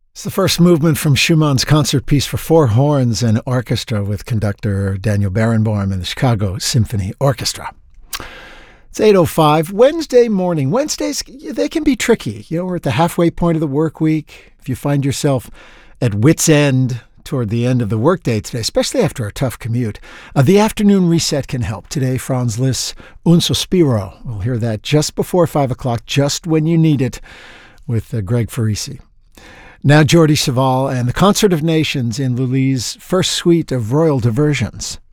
It's the first movement from Schumann's concert piece for four horns and orchestra with conductor Daniel Barenboim and the Chicago Symphony Orchestra. It's 8:05, Wednesday morning. Wednesdays, they can be tricky. We're at the halfway point of the work week. If you find yourself at wit's end toward the end of the workday today, especially after a tough commute, the afternoon reset can help. Today, Franz Liszt's Un Sospiro. We'll hear that just before 5 o'clock, just when you need it, with Greg Farisi. Now Jordi Savall and the Concert of Nations in Lully's first suite of royal diversions.